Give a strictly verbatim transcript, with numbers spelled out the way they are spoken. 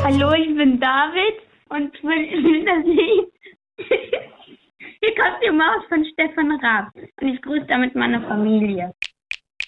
Hallo, ich bin David und bin das Lied. Hier kommt die Maus von Stefan Raab und ich grüße damit meine Familie.